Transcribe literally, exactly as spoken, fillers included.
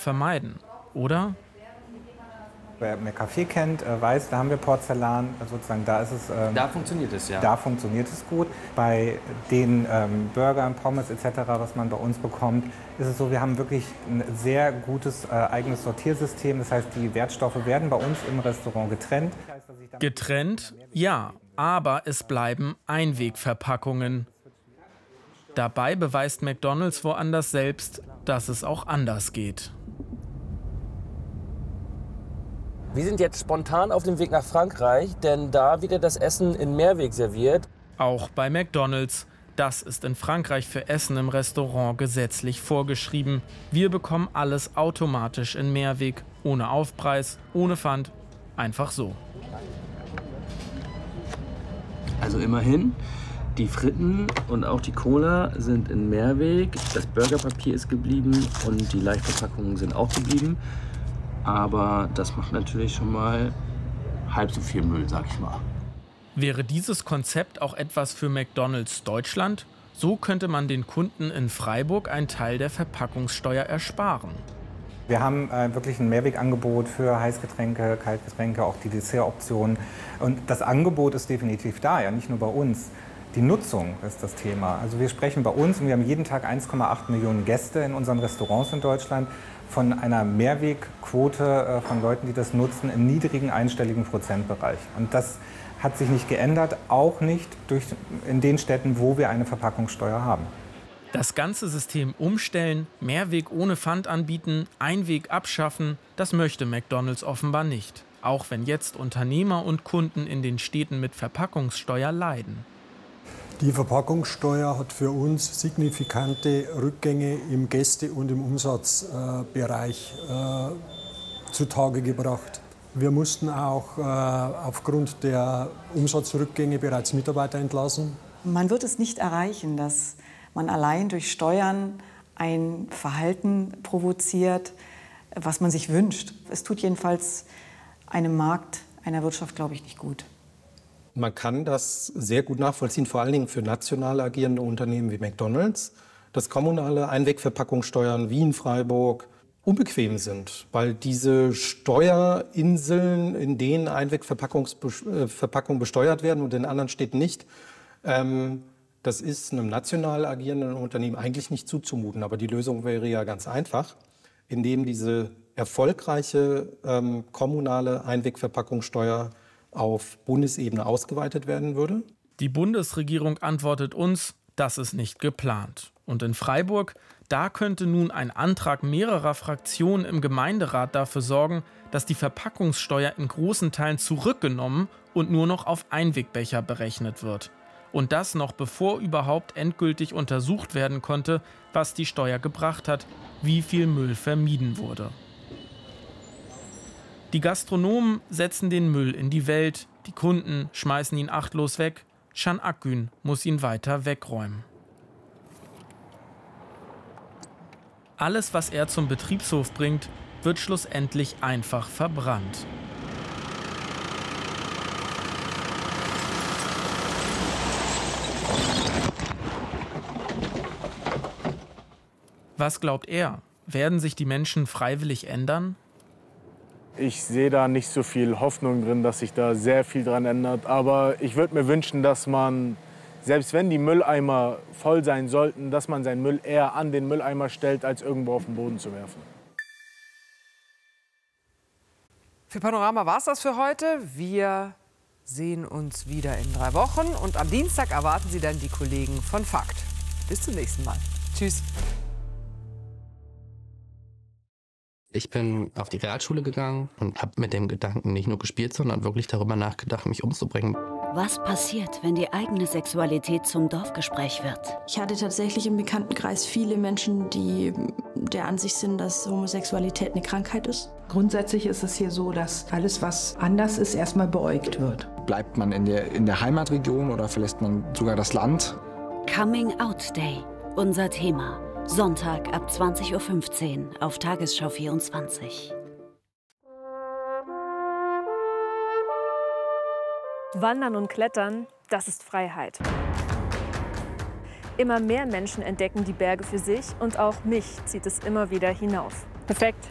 vermeiden, oder? Wer mehr Kaffee kennt, weiß, da haben wir Porzellan, sozusagen, da ist es... Ähm, da funktioniert es, ja. Da funktioniert es gut. Bei den ähm, Burgern, Pommes et cetera, was man bei uns bekommt, ist es so, wir haben wirklich ein sehr gutes äh, eigenes Sortiersystem. Das heißt, die Wertstoffe werden bei uns im Restaurant getrennt. Getrennt? Ja, aber es bleiben Einwegverpackungen. Dabei beweist McDonald's woanders selbst, dass es auch anders geht. Wir sind jetzt spontan auf dem Weg nach Frankreich, denn da wird ja das Essen in Mehrweg serviert. Auch bei McDonald's. Das ist in Frankreich für Essen im Restaurant gesetzlich vorgeschrieben. Wir bekommen alles automatisch in Mehrweg, ohne Aufpreis, ohne Pfand, einfach so. Also immerhin, die Fritten und auch die Cola sind in Mehrweg. Das Burgerpapier ist geblieben und die Leichtverpackungen sind auch geblieben. Aber das macht natürlich schon mal halb so viel Müll, sag ich mal. Wäre dieses Konzept auch etwas für McDonald's Deutschland? So könnte man den Kunden in Freiburg einen Teil der Verpackungssteuer ersparen. Wir haben äh, wirklich ein Mehrwegangebot für Heißgetränke, Kaltgetränke, auch die Dessertoptionen. Und das Angebot ist definitiv da, ja, nicht nur bei uns. Die Nutzung ist das Thema. Also wir sprechen bei uns, und wir haben jeden Tag eins Komma acht Millionen Gäste in unseren Restaurants in Deutschland, von einer Mehrwegquote von Leuten, die das nutzen, im niedrigen einstelligen Prozentbereich. Und das hat sich nicht geändert, auch nicht durch, in den Städten, wo wir eine Verpackungssteuer haben. Das ganze System umstellen, Mehrweg ohne Pfand anbieten, Einweg abschaffen, das möchte McDonald's offenbar nicht. Auch wenn jetzt Unternehmer und Kunden in den Städten mit Verpackungssteuer leiden. Die Verpackungssteuer hat für uns signifikante Rückgänge im Gäste- und im Umsatzbereich äh, zutage gebracht. Wir mussten auch äh, aufgrund der Umsatzrückgänge bereits Mitarbeiter entlassen. Man wird es nicht erreichen, dass man allein durch Steuern ein Verhalten provoziert, was man sich wünscht. Es tut jedenfalls einem Markt, einer Wirtschaft, glaube ich, nicht gut. Man kann das sehr gut nachvollziehen, vor allen Dingen für national agierende Unternehmen wie McDonald's, dass kommunale Einwegverpackungssteuern wie in Freiburg unbequem sind, weil diese Steuerinseln, in denen Einwegverpackungen besteuert werden und in anderen Städten nicht, ähm, das ist einem national agierenden Unternehmen eigentlich nicht zuzumuten. Aber die Lösung wäre ja ganz einfach, indem diese erfolgreiche ähm, kommunale Einwegverpackungssteuer auf Bundesebene ausgeweitet werden würde. Die Bundesregierung antwortet uns, das ist nicht geplant. Und in Freiburg, da könnte nun ein Antrag mehrerer Fraktionen im Gemeinderat dafür sorgen, dass die Verpackungssteuer in großen Teilen zurückgenommen und nur noch auf Einwegbecher berechnet wird. Und das noch bevor überhaupt endgültig untersucht werden konnte, was die Steuer gebracht hat, wie viel Müll vermieden wurde. Die Gastronomen setzen den Müll in die Welt, die Kunden schmeißen ihn achtlos weg, Can Akgün muss ihn weiter wegräumen. Alles, was er zum Betriebshof bringt, wird schlussendlich einfach verbrannt. Was glaubt er? Werden sich die Menschen freiwillig ändern? Ich sehe da nicht so viel Hoffnung drin, dass sich da sehr viel dran ändert. Aber ich würde mir wünschen, dass man, selbst wenn die Mülleimer voll sein sollten, dass man seinen Müll eher an den Mülleimer stellt, als irgendwo auf den Boden zu werfen. Für Panorama war es das für heute. Wir sehen uns wieder in drei Wochen. Und am Dienstag erwarten Sie dann die Kollegen von Fakt. Bis zum nächsten Mal. Tschüss. Ich bin auf die Realschule gegangen und habe mit dem Gedanken nicht nur gespielt, sondern wirklich darüber nachgedacht, mich umzubringen. Was passiert, wenn die eigene Sexualität zum Dorfgespräch wird? Ich hatte tatsächlich im Bekanntenkreis viele Menschen, die der Ansicht sind, dass Homosexualität eine Krankheit ist. Grundsätzlich ist es hier so, dass alles, was anders ist, erstmal beäugt wird. Bleibt man in der, in der Heimatregion oder verlässt man sogar das Land? Coming Out Day, unser Thema. Sonntag ab zwanzig Uhr fünfzehn auf Tagesschau vierundzwanzig. Wandern und Klettern, das ist Freiheit. Immer mehr Menschen entdecken die Berge für sich und auch mich zieht es immer wieder hinauf. Perfekt.